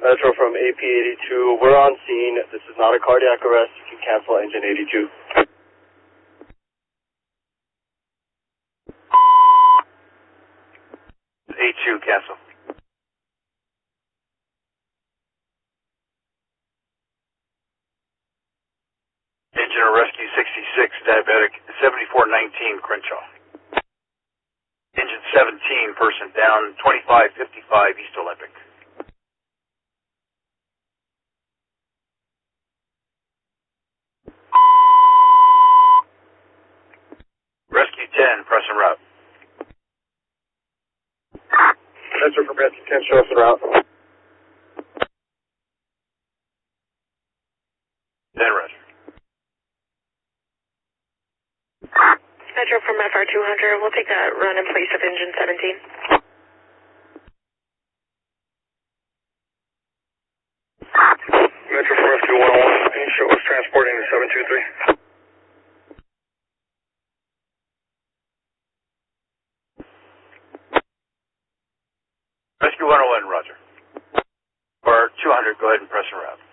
Metro from AP82. We're on scene. This is not a cardiac arrest. You can cancel engine 82. A2, cancel. Engine of Rescue 66, diabetic, 7419, Crenshaw. Engine 17, person down, 2555, East Olympic. Rescue 10, press en route. Metro from Rescue 10, show us en route. 10, Roger. Metro from FR 200, we'll take that run in place of engine 17. Metro from Rescue 101, show us transporting to 723. Rescue 101, Roger. Or 200, go ahead and press en route.